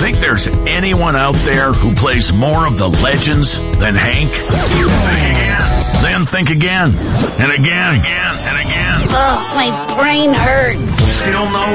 Think there's anyone out there who plays more of the legends than Hank? Then think again, and again, and again. Oh, my brain hurts. Still no